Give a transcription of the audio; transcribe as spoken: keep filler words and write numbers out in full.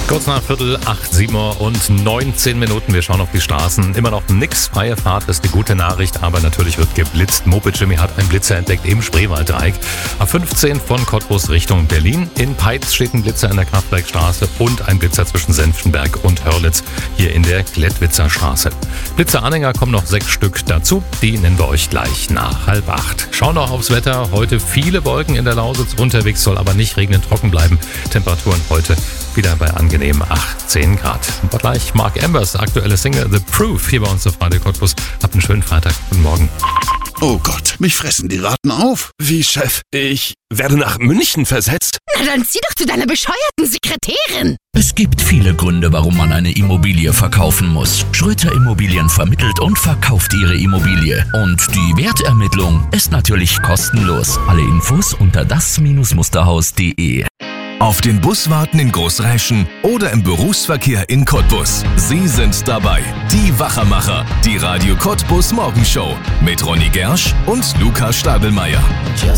Kurz nach Viertel, acht, sieben Uhr und neunzehn Minuten. Wir schauen auf die Straßen. Immer noch nix. Freie Fahrt ist die gute Nachricht, aber natürlich wird geblitzt. Moped Jimmy hat einen Blitzer entdeckt im Spreewalddreieck. A fünfzehn von Cottbus Richtung Berlin. In Peitz steht ein Blitzer in der Kraftwerkstraße und ein Blitzer zwischen Senftenberg und Hörlitz hier in der Klettwitzer Straße. Blitzeranhänger kommen noch sechs Stück dazu. Die nennen wir euch gleich nach halb acht. Schauen noch aufs Wetter. Heute viele Wolken in der Lausitz. Unterwegs soll aber nicht regnen, trocken bleiben. Temperaturen heute wieder bei angenehmen achtzehn Grad. Und gleich Mark Ambers aktuelle Single The Proof hier bei uns auf Radio Cottbus. Habt einen schönen Freitag. Guten Morgen. Oh Gott, mich fressen die Ratten auf. Wie, Chef? Ich werde nach München versetzt? Na dann zieh doch zu deiner bescheuerten Sekretärin. Es gibt viele Gründe, warum man eine Immobilie verkaufen muss. Schröter Immobilien vermittelt und verkauft ihre Immobilie. Und die Wertermittlung ist natürlich kostenlos. Alle Infos unter das Musterhaus punkt de. Auf den Bus warten in Großräschen oder im Berufsverkehr in Cottbus. Sie sind dabei. Die Wachermacher. Die Radio Cottbus Morgenshow. Mit Ronny Gersch und Lukas Stadelmeier.